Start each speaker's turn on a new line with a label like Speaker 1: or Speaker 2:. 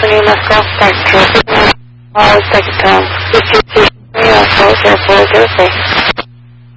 Speaker 1: 言いますか？Thank you. Second time. If you see me, I told you,